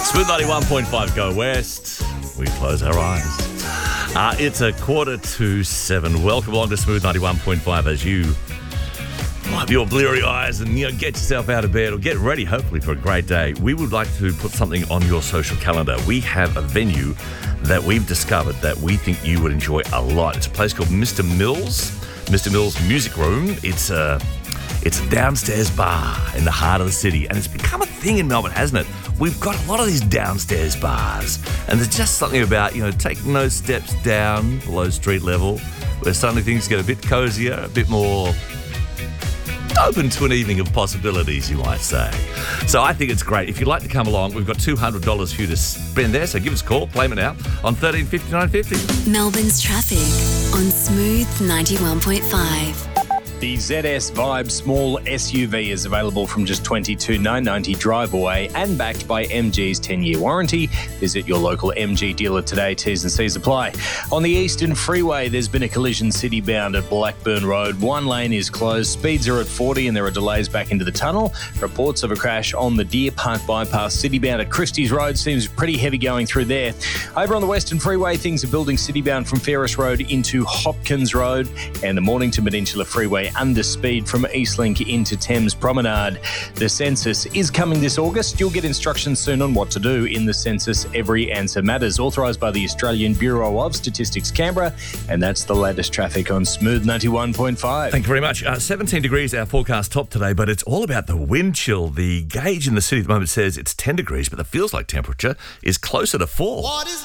Smooth 91.5 Go West. We close our eyes. It's 6:45. Welcome along to Smooth 91.5 as you wipe your bleary eyes and get yourself out of bed or get ready, hopefully, for a great day. We would like to put something on your social calendar. We have a venue that we've discovered that we think you would enjoy a lot. It's a place called Mr. Mills Music Room. It's a downstairs bar in the heart of the city, and it's become a thing in Melbourne, hasn't it? We've got a lot of these downstairs bars, and there's just something about, taking those steps down below street level where suddenly things get a bit cozier, a bit more open to an evening of possibilities, you might say. So I think it's great. If you'd like to come along, we've got $200 for you to spend there, so give us a call, claim it out on 1350 950. Melbourne's traffic on Smooth 91.5. The ZS Vibe small SUV is available from just $22,990 drive away and backed by MG's 10-year warranty. Visit your local MG dealer today. T's and C's apply. On the Eastern Freeway, there's been a collision city-bound at Blackburn Road. One lane is closed. Speeds are at 40 and there are delays back into the tunnel. Reports of a crash on the Deer Park bypass city-bound at Christie's Road. Seems pretty heavy going through there. Over on the Western Freeway, things are building city-bound from Ferris Road into Hopkins Road and the Mornington Peninsula Freeway under speed from Eastlink into Thames Promenade. The census is coming this August. You'll get instructions soon on what to do in the census. Every answer matters. Authorised by the Australian Bureau of Statistics, Canberra. And that's the latest traffic on Smooth 91.5. Thank you very much. 17 degrees our forecast top today, but it's all about the wind chill. The gauge in the city at the moment says it's 10 degrees, but the feels like temperature is closer to 4. What is